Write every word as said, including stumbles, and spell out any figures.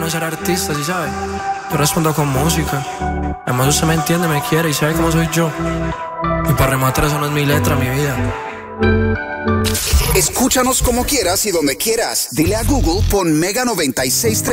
no ser artista, ¿sí sabe? Yo respondo con música. Además usted me entiende, me quiere y sabe cómo soy yo. Y para rematar, eso no es mi letra, mi vida. Escúchanos como quieras y donde quieras. Dile a Google, pon Mega noventa y seis punto tres.